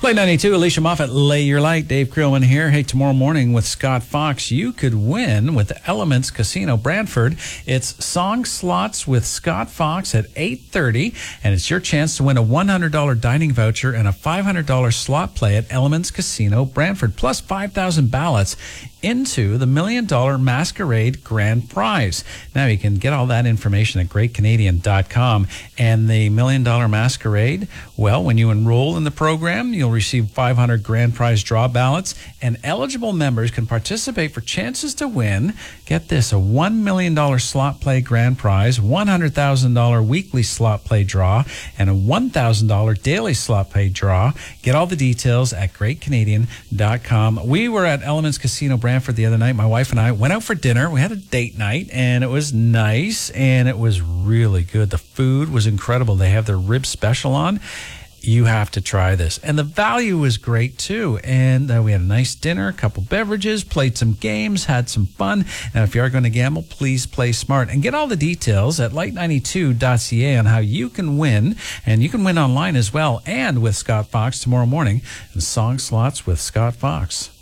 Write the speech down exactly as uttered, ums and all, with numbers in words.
Play ninety-two, Alicia Moffat, Lay Your Light. Dave Creelman here. Hey, tomorrow morning with Scott Fox, you could win with Elements Casino Brantford. It's Song Slots with Scott Fox at eight thirty, and it's your chance to win a one hundred dollars dining voucher and a five hundred dollars slot play at Elements Casino Brantford, plus five thousand ballots into the Million Dollar Masquerade Grand Prize. Now, you can get all that information at great canadian dot com. And the Million Dollar Masquerade, well, when you enroll in the program, you'll receive five hundred grand prize draw ballots, and eligible members can participate for chances to win, get this, a one million dollars slot play grand prize, one hundred thousand dollars weekly slot play draw, and a one thousand dollars daily slot play draw. Get all the details at great canadian dot com. We were at Elements Casino Brantford the other night. My wife and I went out for dinner. We had a date night, and it was nice, and it was really good. The food was incredible. They have their rib special on. You have to try this. And the value was great, too. And uh, we had a nice dinner, a couple beverages, played some games, had some fun. And if you are going to gamble, please play smart. And get all the details at light ninety-two dot c a on how you can win. And you can win online as well, and with Scott Fox tomorrow morning in Song Slots with Scott Fox.